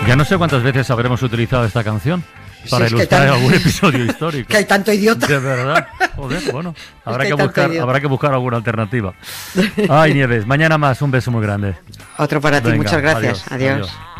Ya no sé cuántas veces habremos utilizado esta canción para ilustrar algún episodio histórico. Que hay tanto idiota. De verdad. Joder, bueno, habrá que buscar alguna alternativa. Ay, Nieves, mañana más. Un beso muy grande. Otro para ti. Muchas gracias. Adiós.